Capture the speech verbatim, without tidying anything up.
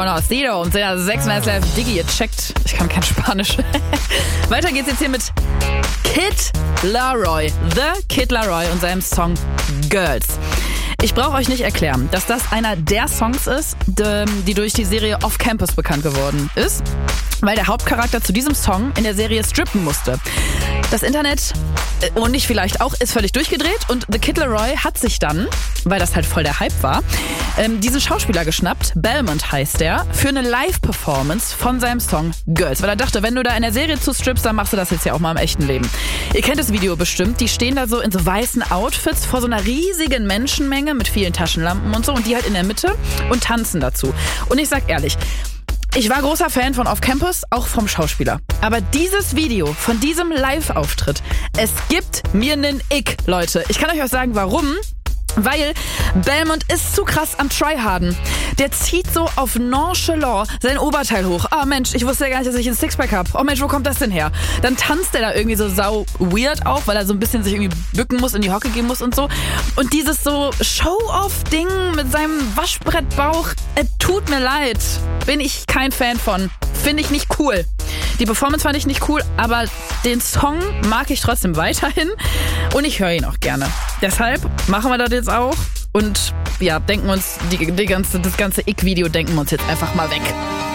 conocido und der sechs Messer Diggi, ihr checkt, ich kann kein Spanisch. Weiter geht's jetzt hier mit Kid Laroi, The Kid Laroi und seinem Song Girls. Ich brauche euch nicht erklären, dass das einer der Songs ist, die durch die Serie Off Campus bekannt geworden ist, weil der Hauptcharakter zu diesem Song in der Serie strippen musste. Das Internet, und ich vielleicht auch, ist völlig durchgedreht und The Kid Laroi hat sich dann, weil das halt voll der Hype war, ähm, diesen Schauspieler geschnappt, Belmont heißt der, für eine Live-Performance von seinem Song Girls. Weil er dachte, wenn du da in der Serie zu strippst, dann machst du das jetzt ja auch mal im echten Leben. Ihr kennt das Video bestimmt, die stehen da so in so weißen Outfits vor so einer riesigen Menschenmenge mit vielen Taschenlampen und so und die halt in der Mitte und tanzen dazu. Und ich sag ehrlich, ich war großer Fan von Off Campus, auch vom Schauspieler. Aber dieses Video von diesem Live-Auftritt, es gibt mir einen Ick, Leute. Ich kann euch auch sagen, warum. Weil Belmont ist zu krass am Tryharden. Der zieht so auf nonchalant sein Oberteil hoch. Ah, oh Mensch, ich wusste ja gar nicht, dass ich ein Sixpack hab. Oh Mensch, wo kommt das denn her? Dann tanzt er da irgendwie so sau weird auch, weil er so ein bisschen sich irgendwie bücken muss, in die Hocke gehen muss und so. Und dieses so Show-off-Ding mit seinem Waschbrettbauch, es tut mir leid. Bin ich kein Fan von. Finde ich nicht cool. Die Performance fand ich nicht cool, aber den Song mag ich trotzdem weiterhin und ich höre ihn auch gerne. Deshalb machen wir das jetzt auch und ja, denken uns die, die ganze, das ganze Ick-Video denken wir uns jetzt einfach mal weg.